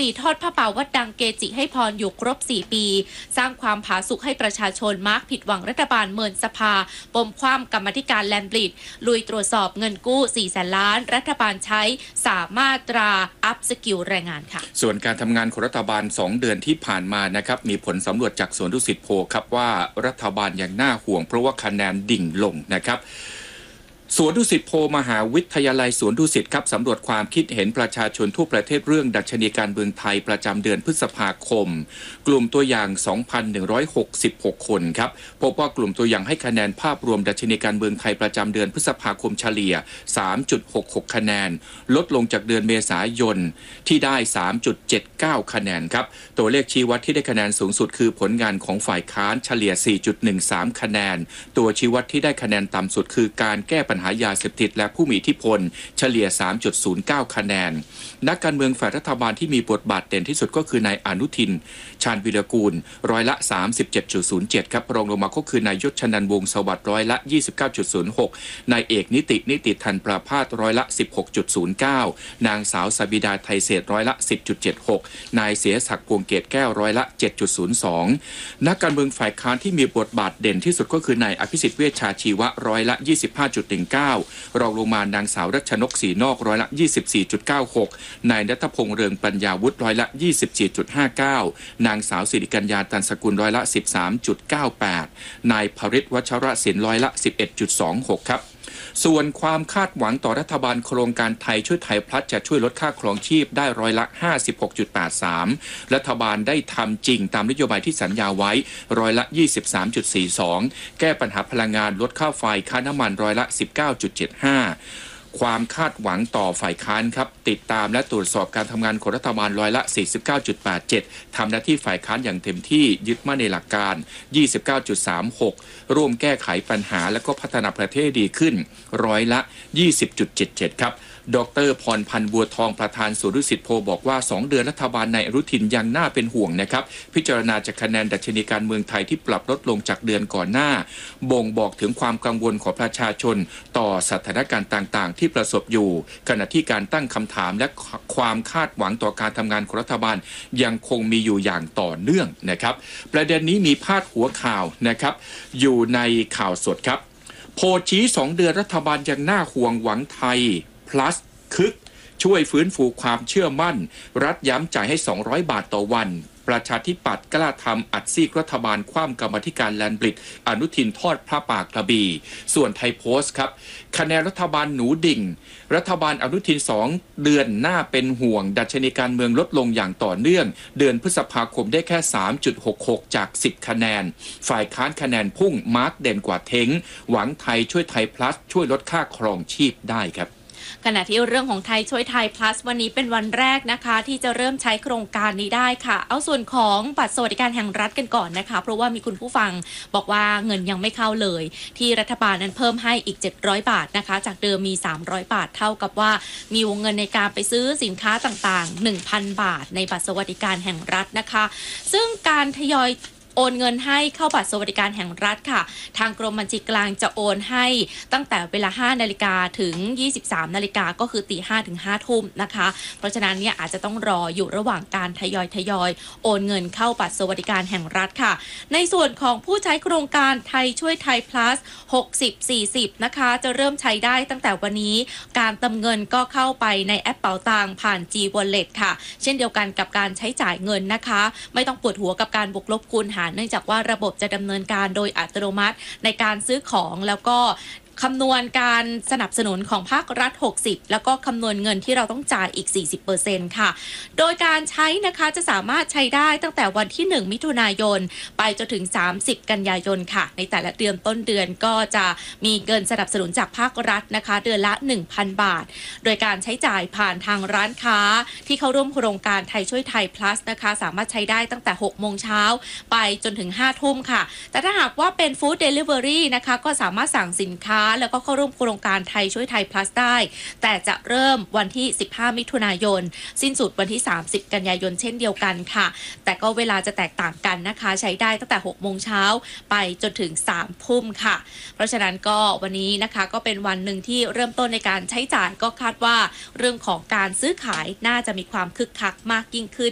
ปีทอดผ้าป่าวัดดังเกจิให้พรอยู่ครบ4 ปีสร้างความผาสุกให้ประชาชนมาร์กผิดหวังรัฐบาลเมินสภาปมคว่ำกรรมาธิการแลนบริดลุยตรวจสอบเงินกู้400,000 ล้านรัฐบาลใช้3 มาตราอัพสกิลแรงงานค่ะส่วนการทำงานของรัฐบาล2 เดือนที่ผ่านมานะครับมีผลสำรวจจากสวนดุสิตโพลครับว่ารัฐบาลยังน่าห่วงเพราะว่าคะแนนดิ่งลงนะครับสวนดุสิตโพลมหาวิทยาลัยสวนดุสิตครับสำรวจความคิดเห็นประชาชนทั่วประเทศเรื่องดัชนีการเมืองไทยประจำเดือนพฤษภาคมกลุ่มตัวอย่าง 2,166 คนครับพบว่ากลุ่มตัวอย่างให้คะแนนภาพรวมดัชนีการเมืองไทยประจำเดือนพฤษภาคมเฉลี่ย 3.66 คะแนนลดลงจากเดือนเมษายนที่ได้ 3.79 คะแนนครับตัวเลขชี้วัดที่ได้คะแนนสูงสุดคือผลงานของฝ่ายค้านเฉลี่ย 4.13 คะแนนตัวชี้วัดที่ได้คะแนนต่ำสุดคือการแก้ปัญหายาเสพติดและผู้มีอิทธิพลเฉลี่ย 3.09 คะแนนนักการเมืองฝ่ายรัฐบาลที่มีบทบาทเด่นที่สุดก็คือนายอนุทินชาญวิรากูลร้อยละ 37.07 ครับรองลงมาก็คือนายยศชนันท์วงศ์สวัสดิ์ร้อยละ 29.06 นายเอกนิติทันประภาสร้อยละ 16.09 นางสาวสบิดาไทยเศรษฐ์ร้อยละ 10.76 นายเสียศักดิ์พวงเกตแก้วร้อยละ 7.02 นักการเมืองฝ่ายค้านที่มีบทบาทเด่นที่สุดก็คือนายอภิสิทธิ์เวชชาชีวะร้อยละ 25.19 รองลงมานางสาวรัชนกศรีนอกร้อยละ 24.96 นายณัฐพงษ์เรืองปัญญาวุฒิร้อยละ 24.59 นางสาวสิริกัญญาตันสกุลร้อยละ 13.98 นายภริษฐ์วัชรศิลป์ร้อยละ 11.26 ครับส่วนความคาดหวังต่อรัฐบาลโครงการไทยช่วยไทยพลัสจะช่วยลดค่าครองชีพได้ร้อยละ 56.83 รัฐบาลได้ทำจริงตามนโยบายที่สัญญาไว้ร้อยละ 23.42 แก้ปัญหาพลังงานลดค่าไฟค่าน้ำมันร้อยละ 19.75 ความคาดหวังต่อฝ่ายค้านครับติดตามและตรวจสอบการทำงานของรัฐบาลร้อยละ 49.87 ทำหน้าที่ฝ่ายค้านอย่างเต็มที่ยึดมั่นในหลักการ 29.36 ร่วมแก้ไขปัญหาและก็พัฒนาประเทศดีขึ้นร้อยละ 20.77 ครับดร.พรพันธ์บัวทองประธานสวนดุสิตโพลบอกว่า2 เดือนรัฐบาลนายอนุทินยังน่าเป็นห่วงนะครับพิจารณาจากคะแนนดัชนีการเมืองไทยที่ปรับลดลงจากเดือนก่อนหน้าบ่งบอกถึงความกังวลของประชาชนต่อสถานการณ์ต่างๆที่ประสบอยู่ขณะที่การตั้งคำถามและความคาดหวังต่อการทำงานของรัฐบาลยังคงมีอยู่อย่างต่อเนื่องนะครับประเด็นนี้มีพาดหัวข่าวนะครับอยู่ในข่าวสดครับโพลชี้2 เดือนรัฐบาลยังน่าห่วงหวังไทยplus คึกช่วยฟื้นฟูความเชื่อมั่นรัฐย้ำจ่ายให้200 บาทต่อวันประชาธิปัตย์กล้าทำอัดซีกรัฐบาลคว่ำกรรมาธิการแลนบริดอนุทินทอดพระป่ากระบี่ส่วนไทยโพสต์ครับคะแนนรัฐบาลหนูดิ่งรัฐบาลอนุทิน2 เดือนน่าเป็นห่วงดัชนีการเมืองลดลงอย่างต่อเนื่องเดือนพฤษภาคมได้แค่ 3.66 จาก10 คะแนนฝ่ายค้านคะแนนพุ่งมาร์กเด่นกว่าเท้งหวังไทยช่วยไทย plus ช่วยลดค่าครองชีพได้ครับขณะที่เรื่องของไทยช่วยไทย plus วันนี้เป็นวันแรกนะคะที่จะเริ่มใช้โครงการนี้ได้ค่ะเอาส่วนของบัตรสวัสดิการแห่งรัฐกันก่อนนะคะเพราะว่ามีคุณผู้ฟังบอกว่าเงินยังไม่เข้าเลยที่รัฐบาลนั้นเพิ่มให้อีก700 บาทนะคะจากเดิมมี300 บาทเท่ากับว่ามีวงเงินในการไปซื้อสินค้าต่างๆ 1,000 บาทในบัตรสวัสดิการแห่งรัฐนะคะซึ่งการทยอยโอนเงินให้เข้าบัตรสวัสดิการแห่งรัฐค่ะทางกรมบัญชีกลางจะโอนให้ตั้งแต่เวลา 5 นาฬิกาถึง 23 นาฬิกาก็คือ 5:00 ถึง 5 ทุ่มนะคะเพราะฉะนั้นเนี่ยอาจจะต้องรออยู่ระหว่างการทยอยโอนเงินเข้าบัตรสวัสดิการแห่งรัฐค่ะในส่วนของผู้ใช้โครงการไทยช่วยไทย plus 60-40 นะคะจะเริ่มใช้ได้ตั้งแต่วันนี้การเติมเงินก็เข้าไปในแอปเป๋าตังผ่าน G Wallet ค่ะเช่นเดียวกันกับการใช้จ่ายเงินนะคะไม่ต้องปวดหัวกับการบวกลบคูณหารเนื่องจากว่าระบบจะดำเนินการโดยอัตโนมัติในการซื้อของแล้วก็คำนวณการสนับสนุนของภาครัฐ60แล้วก็คำนวณเงินที่เราต้องจ่ายอีก 40% ค่ะโดยการใช้นะคะจะสามารถใช้ได้ตั้งแต่วันที่1 มิถุนายนไปจนถึง30 กันยายนค่ะในแต่ละเดือนต้นเดือนก็จะมีเงินสนับสนุนจากภาครัฐนะคะเดือนละ 1,000 บาทโดยการใช้จ่ายผ่านทางร้านค้าที่เข้าร่วมโครงการไทยช่วยไทย plus นะคะสามารถใช้ได้ตั้งแต่6 โมงเช้าไปจนถึง5 ทุ่มค่ะแต่ถ้าหากว่าเป็น food delivery นะคะก็สามารถสั่งสินค้าแล้วก็เข้าร่วมโครงการไทยช่วยไทย plus ได้แต่จะเริ่มวันที่15 มิถุนายนสิ้นสุดวันที่30 กันยายนเช่นเดียวกันค่ะแต่ก็เวลาจะแตกต่างกันนะคะใช้ได้ตั้งแต่6 โมงเช้าไปจนถึง3 ทุ่มค่ะเพราะฉะนั้นก็วันนี้นะคะก็เป็นวันหนึ่งที่เริ่มต้นในการใช้จ่ายก็คาดว่าเรื่องของการซื้อขายน่าจะมีความคึกคักมากยิ่งขึ้น